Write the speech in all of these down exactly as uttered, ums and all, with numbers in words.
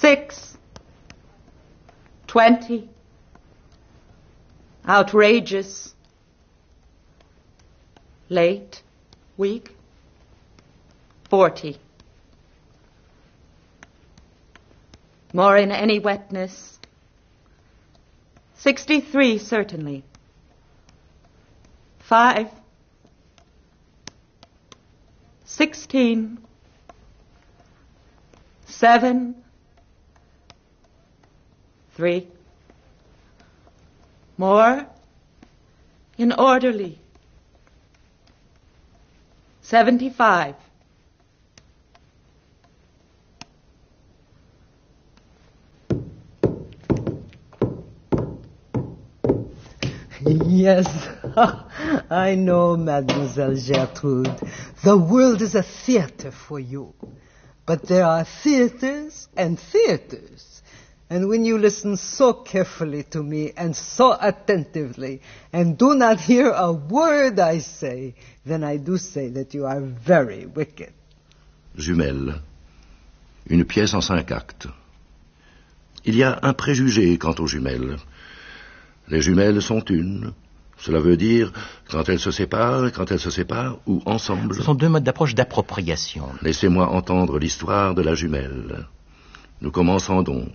Six. Twenty. Outrageous. Late. Weak. Forty. More in any wetness. Sixty-three, certainly. Five. Sixteen. Seven. Three. More in orderly. Seventy-five. Yes, I know, Mademoiselle Gertrude. The world is a theater for you. But there are theaters and theaters. And when you listen so carefully to me and so attentively and do not hear a word I say, then I do say that you are very wicked. Jumelles. Une pièce en cinq actes. Il y a un préjugé quant aux jumelles. Les jumelles sont une. Cela veut dire quand elles se séparent, quand elles se séparent ou ensemble. Ce sont deux modes d'approche d'appropriation. Laissez-moi entendre l'histoire de la jumelle. Nous commençons donc.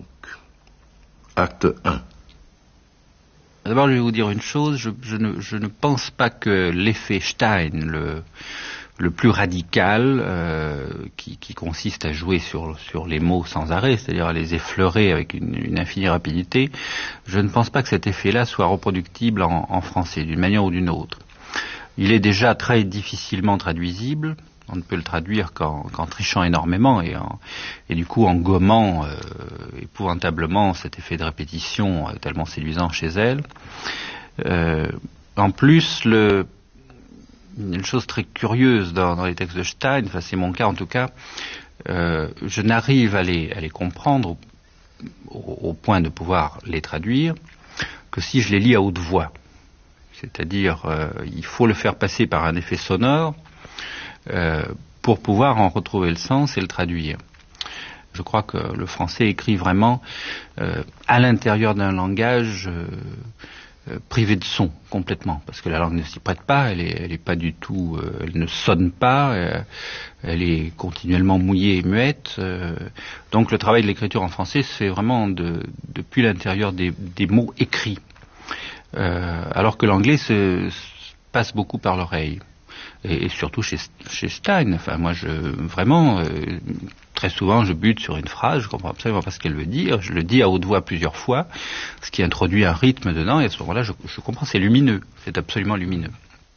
Acte un. D'abord, je vais vous dire une chose. Je, je, ne, je ne pense pas que l'effet Stein, le, le plus radical, euh, qui, qui consiste à jouer sur, sur les mots sans arrêt, c'est-à-dire à les effleurer avec une, une infinie rapidité, je ne pense pas que cet effet-là soit reproductible en, en français, d'une manière ou d'une autre. Il est déjà très difficilement traduisible. On ne peut le traduire qu'en, qu'en trichant énormément et, en, et du coup en gommant euh, épouvantablement cet effet de répétition euh, tellement séduisant chez elle. Euh, en plus, le, une chose très curieuse dans, dans les textes de Stein, enfin c'est mon cas en tout cas, euh, je n'arrive à les, à les comprendre au, au, au point de pouvoir les traduire que si je les lis à haute voix. C'est-à-dire, euh, il faut le faire passer par un effet sonore Euh, pour pouvoir en retrouver le sens et le traduire. Je crois que le français écrit vraiment euh, à l'intérieur d'un langage euh, euh, privé de son complètement, parce que la langue ne s'y prête pas, elle est, elle est pas du tout, euh, elle ne sonne pas, euh, elle est continuellement mouillée et muette. Euh, donc le travail de l'écriture en français se fait vraiment de, depuis l'intérieur des, des mots écrits, euh, alors que l'anglais se, se passe beaucoup par l'oreille. Et, et surtout chez, chez Stein, enfin moi je vraiment euh, très souvent je bute sur une phrase, je comprends absolument pas ce qu'elle veut dire, je le dis à haute voix plusieurs fois, ce qui introduit un rythme dedans, et à ce moment-là je, je comprends, c'est lumineux, c'est absolument lumineux.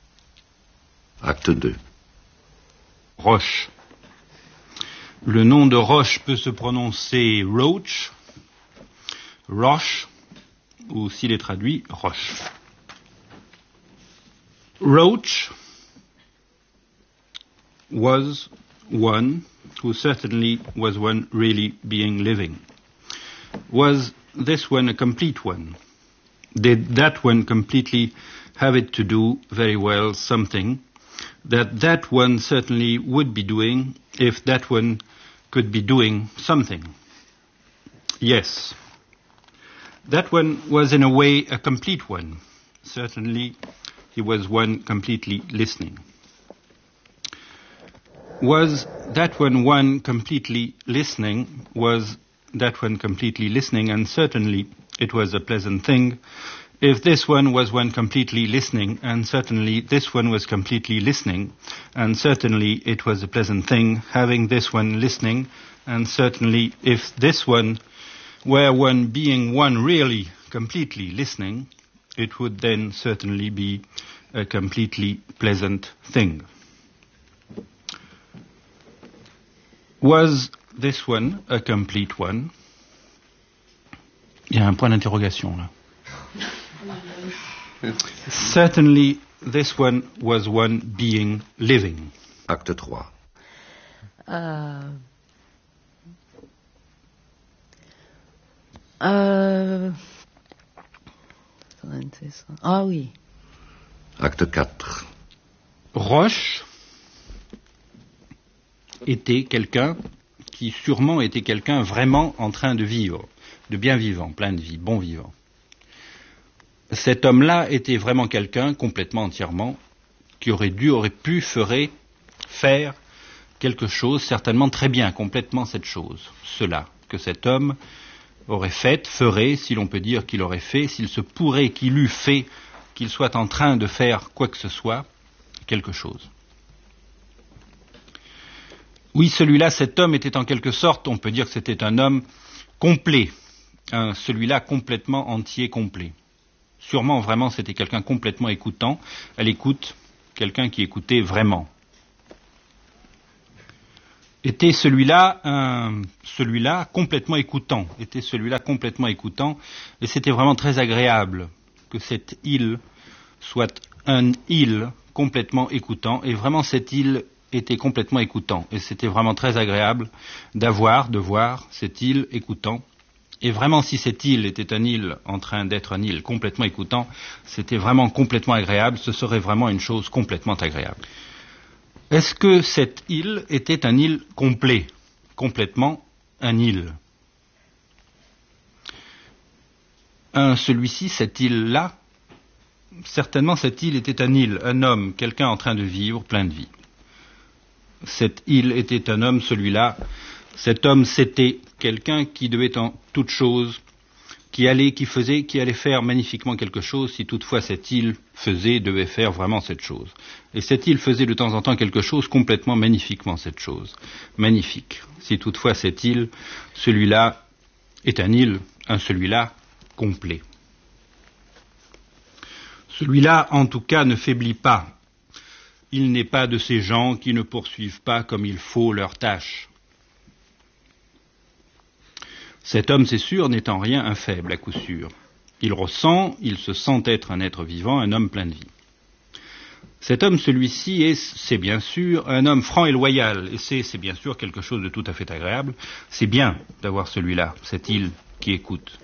Acte deux. Roche. Le nom de Roche peut se prononcer Roach, Roche, ou s'il est traduit, Roche. Roach was one who certainly was one really being living. Was this one a complete one? Did that one completely have it to do very well something that that one certainly would be doing if that one could be doing something? Yes. That one was in a way a complete one. Certainly he was one completely listening. Was that one one completely listening? Was that one completely listening? And certainly it was a pleasant thing. If this one was one completely listening, and certainly this one was completely listening, and certainly it was a pleasant thing having this one listening, and certainly if this one were one being one really completely listening, it would then certainly be a completely pleasant thing. Was this one a complete one? Il y a un point d'interrogation là. Certainly this one was one being living. Acte trois. Euh... Euh... Ah oui. Acte quatre. Roche était quelqu'un qui sûrement était quelqu'un vraiment en train de vivre, de bien vivant, plein de vie, bon vivant. Cet homme-là était vraiment quelqu'un, complètement, entièrement, qui aurait dû, aurait pu, ferait, faire quelque chose, certainement très bien, complètement cette chose, cela, que cet homme aurait fait, ferait, si l'on peut dire qu'il aurait fait, s'il se pourrait qu'il eût fait, qu'il soit en train de faire quoi que ce soit, quelque chose. Oui, celui-là, cet homme était en quelque sorte, on peut dire que c'était un homme complet, un, celui-là complètement entier, complet. Sûrement, vraiment, c'était quelqu'un complètement écoutant, à l'écoute, quelqu'un qui écoutait vraiment. Était celui-là un, celui-là complètement écoutant, était celui-là complètement écoutant, et c'était vraiment très agréable que cette île soit un île complètement écoutant, et vraiment cette île était complètement écoutant, et c'était vraiment très agréable d'avoir, de voir cette île écoutant. Et vraiment, si cette île était une île en train d'être une île complètement écoutant, c'était vraiment complètement agréable, ce serait vraiment une chose complètement agréable. Est-ce que cette île était un île complet, complètement un île? Un, celui-ci, cette île-là, certainement cette île était un île, un homme, quelqu'un en train de vivre, plein de vie. Cette île était un homme, celui-là. Cet homme, c'était quelqu'un qui devait en toute chose, qui allait, qui faisait, qui allait faire magnifiquement quelque chose, si toutefois cette île faisait, devait faire vraiment cette chose. Et cette île faisait de temps en temps quelque chose complètement magnifiquement cette chose. Magnifique. Si toutefois cette île, celui-là, est un île, un celui-là complet. Celui-là, en tout cas, ne faiblit pas. Il n'est pas de ces gens qui ne poursuivent pas comme il faut leur tâche. Cet homme, c'est sûr, n'est en rien un faible, à coup sûr. Il ressent, il se sent être un être vivant, un homme plein de vie. Cet homme, celui-ci, est, c'est bien sûr, un homme franc et loyal, et c'est, c'est bien sûr quelque chose de tout à fait agréable. C'est bien d'avoir celui-là, cette île qui écoute.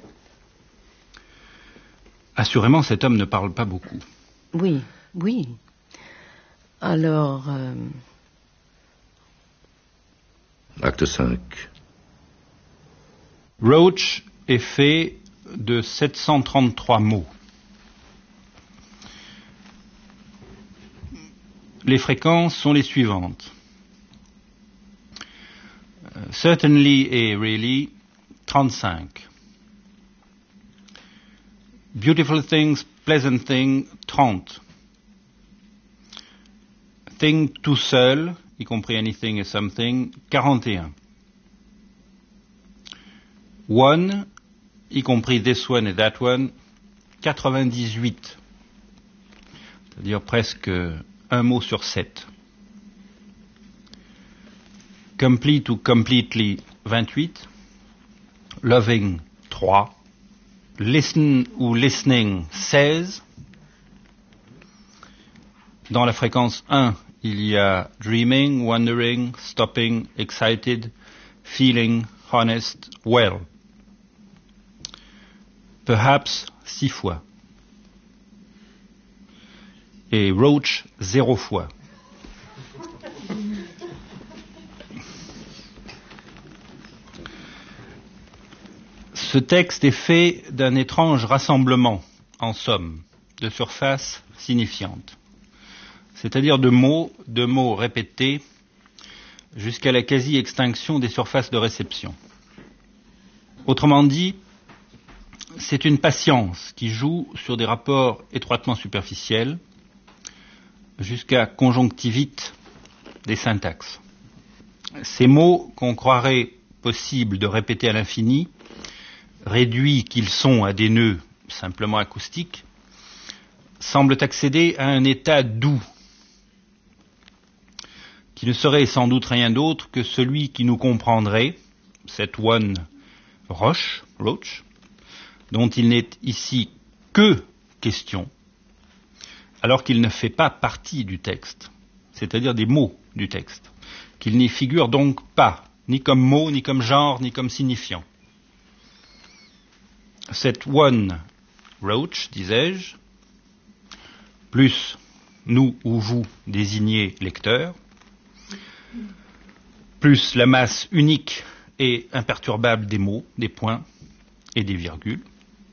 Assurément, cet homme ne parle pas beaucoup. Oui, oui. Alors... Euh... Acte cinq. Roach est fait de sept cent trente-trois mots. Les fréquences sont les suivantes. Uh, certainly et really, trente-cinq. Beautiful things, pleasant things, trente. Thing tout seul, y compris anything et something, quarante et un. One, y compris this one et that one, quatre-vingt-dix-huit. C'est-à-dire presque un mot sur sept. Complete ou completely, vingt-huit. Loving, trois. Listen ou listening, seize. Dans la fréquence un, il y a dreaming, wondering, stopping, excited, feeling, honest, well. Perhaps, six fois. Et Roach, zéro fois. Ce texte est fait d'un étrange rassemblement, en somme, de surfaces signifiantes. C'est-à-dire de mots, de mots répétés, jusqu'à la quasi-extinction des surfaces de réception. Autrement dit, c'est une patience qui joue sur des rapports étroitement superficiels, jusqu'à conjonctivite des syntaxes. Ces mots qu'on croirait possible de répéter à l'infini, réduits qu'ils sont à des nœuds simplement acoustiques, semblent accéder à un état doux, qui ne serait sans doute rien d'autre que celui qui nous comprendrait, cet one Roach, Roach, dont il n'est ici que question, alors qu'il ne fait pas partie du texte, c'est-à-dire des mots du texte, qu'il n'y figure donc pas, ni comme mot, ni comme genre, ni comme signifiant. Cet one Roach, disais-je, plus nous ou vous désignez lecteurs, plus la masse unique et imperturbable des mots, des points et des virgules.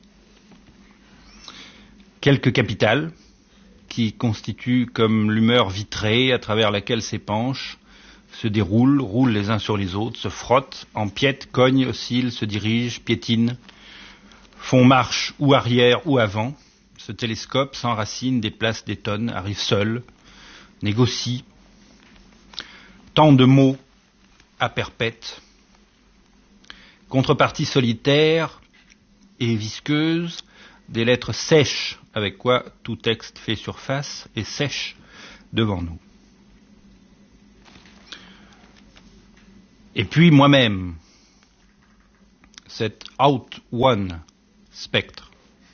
Quelques capitales qui constituent comme l'humeur vitrée à travers laquelle s'épanchent, se déroulent, roulent les uns sur les autres, se frottent, empiètent, cognent, oscillent, se dirigent, piétinent, font marche ou arrière ou avant, se télescopent, s'enracinent, déplacent des tonnes, arrivent seuls, négocient. Tant de mots à perpète, contrepartie solitaire et visqueuse, des lettres sèches avec quoi tout texte fait surface et sèche devant nous. Et puis moi-même, cet out one spectre.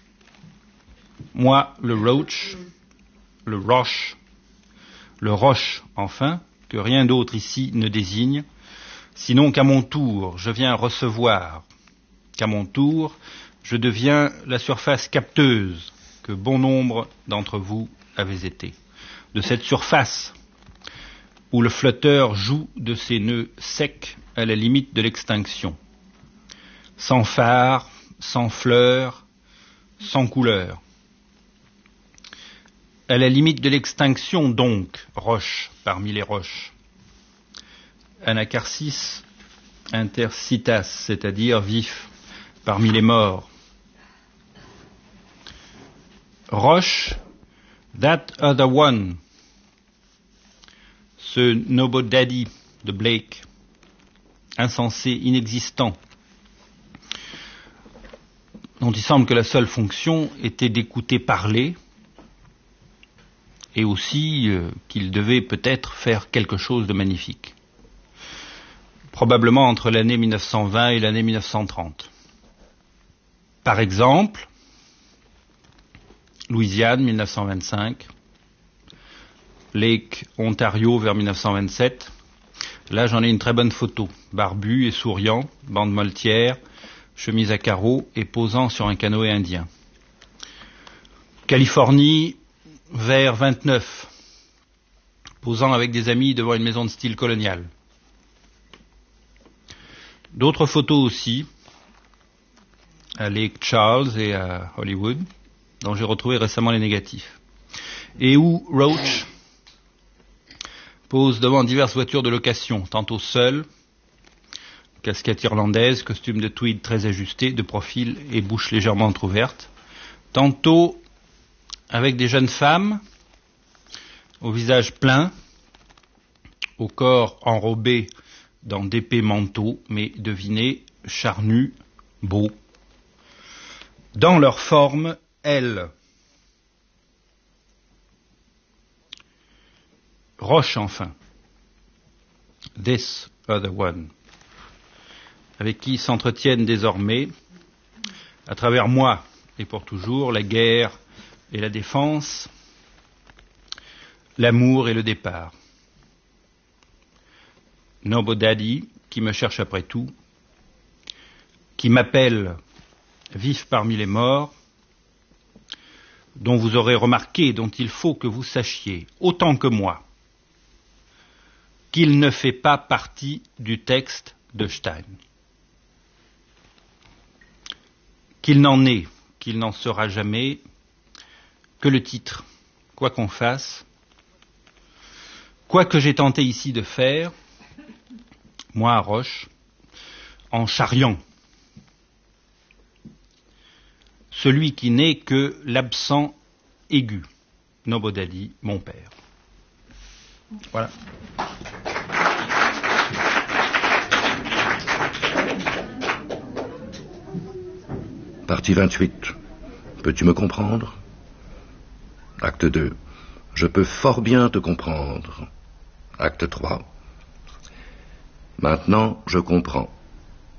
Moi, le roach, le roche, le roche enfin, que rien d'autre ici ne désigne, sinon qu'à mon tour, je viens recevoir, qu'à mon tour, je deviens la surface capteuse que bon nombre d'entre vous avez été. De cette surface où le flotteur joue de ses nœuds secs à la limite de l'extinction, sans phare, sans fleurs, sans couleur. À la limite de l'extinction donc, roche parmi les roches. Anacarsis intercitas, c'est-à-dire vif parmi les morts. Roche, that other one, ce nobody de Blake, insensé, inexistant, dont il semble que la seule fonction était d'écouter parler, et aussi euh, qu'il devait peut-être faire quelque chose de magnifique. Probablement entre l'année mille neuf cent vingt et l'année mille neuf cent trente. Par exemple, Louisiane, mille neuf cent vingt-cinq, Lake Ontario vers mille neuf cent vingt-sept. Là, j'en ai une très bonne photo. Barbu et souriant, bande moltière, chemise à carreaux et posant sur un canoë indien. Californie, vers vingt-neuf, posant avec des amis devant une maison de style colonial. D'autres photos aussi, à Lake Charles et à Hollywood, dont j'ai retrouvé récemment les négatifs. Et où Roach pose devant diverses voitures de location, tantôt seul, casquette irlandaise, costume de tweed très ajusté, de profil et bouche légèrement entrouverte, tantôt avec des jeunes femmes, au visage plein, au corps enrobé dans d'épais manteaux, mais devinez, charnus, beaux. Dans leur forme, elles. Roche enfin. This other one. Avec qui s'entretiennent désormais, à travers moi et pour toujours, la guerre et la défense, l'amour et le départ. Nobody, qui me cherche après tout, qui m'appelle vif parmi les morts, dont vous aurez remarqué, dont il faut que vous sachiez, autant que moi, qu'il ne fait pas partie du texte de Stein. Qu'il n'en est, qu'il n'en sera jamais, que le titre, quoi qu'on fasse, quoi que j'ai tenté ici de faire, moi à Roche, en charriant celui qui n'est que l'absent aigu, Nobody, mon père. Voilà. Partie vingt-huit. Peux-tu me comprendre? Acte deux. Je peux fort bien te comprendre. Acte trois. Maintenant, je comprends.